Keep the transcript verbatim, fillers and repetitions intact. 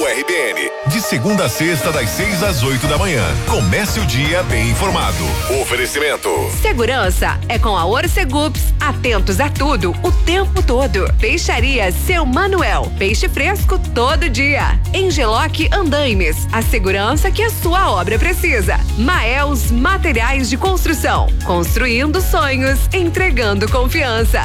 R B N. De segunda a sexta, das seis às oito da manhã. Comece o dia bem informado. Oferecimento. Segurança é com a Orcegups. Atentos a tudo, o tempo todo. Peixaria Seu Manuel. Peixe fresco todo dia. Engeloc Andaimes. A segurança que a sua obra precisa. Maels Materiais de Construção. Construindo sonhos, entregando confiança.